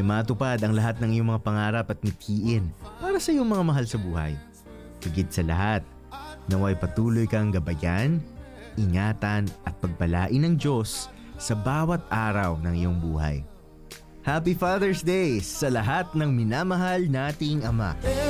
matupad ang lahat ng iyong mga pangarap at mithiin para sa iyong mga mahal sa buhay. Higit sa lahat, naway patuloy kang gabayan, ingatan at pagbalain ng Diyos sa bawat araw ng iyong buhay. Happy Father's Day sa lahat ng minamahal nating Ama.